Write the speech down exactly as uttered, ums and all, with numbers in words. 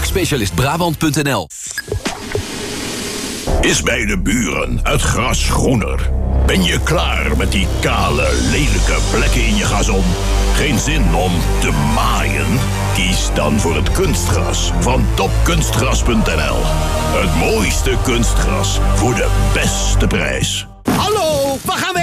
Vakspecialist Brabant punt n l. Is bij de buren het gras groener? Ben je klaar met die kale, lelijke plekken in je gazon? Geen zin om te maaien? Kies dan voor het kunstgras van topkunstgras punt n l. Het mooiste kunstgras voor de beste prijs. Hallo, waar gaan we